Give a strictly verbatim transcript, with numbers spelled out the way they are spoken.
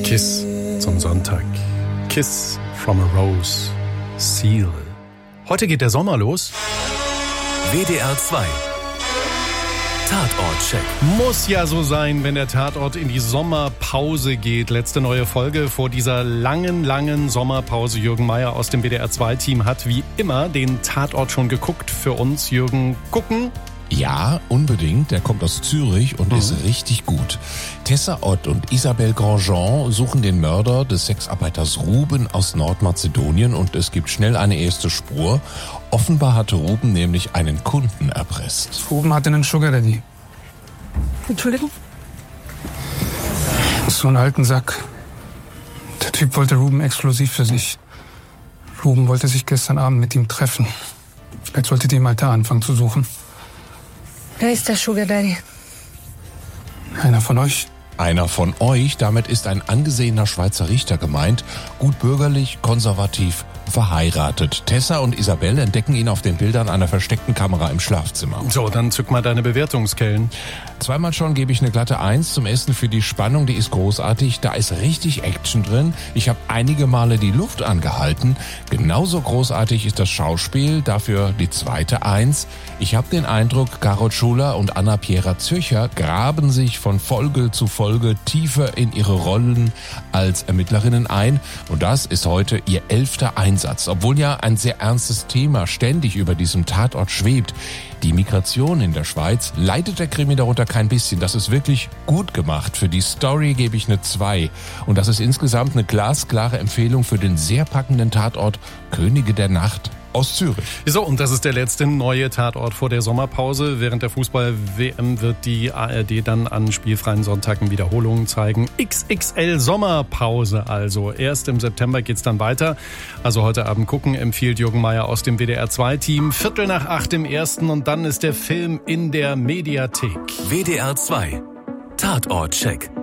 Kiss zum Sonntag. Kiss from a Rose. Seal. Heute geht der Sommer los. W D R zwei. Tatortcheck. Muss ja so sein, wenn der Tatort in die Sommerpause geht. Letzte neue Folge vor dieser langen, langen Sommerpause. Jürgen Meier aus dem W D R zwei Team hat wie immer den Tatort schon geguckt für uns. Jürgen, gucken? Ja, unbedingt. Der kommt aus Zürich und mhm. ist richtig gut. Tessa Ott und Isabelle Grandjean suchen den Mörder des Sexarbeiters Ruben aus Nordmazedonien und es gibt schnell eine erste Spur. Offenbar hatte Ruben nämlich einen Kunden erpresst. Ruben hatte einen Sugar Daddy. Entschuldigung? So einen alten Sack. Der Typ wollte Ruben exklusiv für sich. Ruben wollte sich gestern Abend mit ihm treffen. Jetzt sollte die im Altar anfangen zu suchen. Wer ist der Sugar Daddy? Einer von euch? Einer von euch, damit ist ein angesehener Schweizer Richter gemeint, gut bürgerlich, konservativ, verheiratet. Tessa und Isabelle entdecken ihn auf den Bildern einer versteckten Kamera im Schlafzimmer. So, dann zück mal deine Bewertungskellen. Zweimal schon gebe ich eine glatte Eins zum Essen für die Spannung, die ist großartig. Da ist richtig Action drin. Ich habe einige Male die Luft angehalten. Genauso großartig ist das Schauspiel, dafür die zweite Eins. Ich habe den Eindruck, Carol Schuler und Anna-Piera Zürcher graben sich von Folge zu Folge tiefer in ihre Rollen als Ermittlerinnen ein. Und das ist heute ihr elfter Einsatz, obwohl ja ein sehr ernstes Thema ständig über diesem Tatort schwebt. Die Migration in der Schweiz leidet der Krimi darunter kein bisschen. Das ist wirklich gut gemacht. Für die Story gebe ich eine zwei. Und das ist insgesamt eine glasklare Empfehlung für den sehr packenden Tatort Könige der Nacht aus Zürich. So, und das ist der letzte neue Tatort vor der Sommerpause. Während der Fußball-W M wird die A R D dann an spielfreien Sonntagen Wiederholungen zeigen. X X L Sommerpause also. Erst im September geht's dann weiter. Also heute Abend gucken, empfiehlt Jürgen Meier aus dem W D R zwei Team. Viertel nach acht im ersten und dann ist der Film in der Mediathek. W D R zwei. Tatortcheck.